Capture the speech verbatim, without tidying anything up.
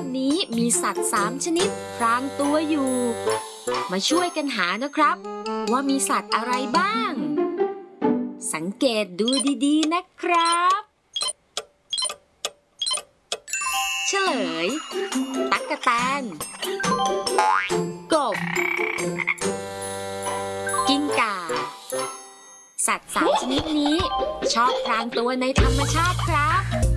นี้มีสัตว์สามชนิดพรางตัวอยู่มาช่วยกันหานะครับว่ามีสัตว์อะไรบ้างสังเกตดูดีๆนะครับเฉลยตั๊กแตนกบกิ้งก่าสัตว์สามชนิดนี้ชอบพรางตัวในธรรมชาติครับ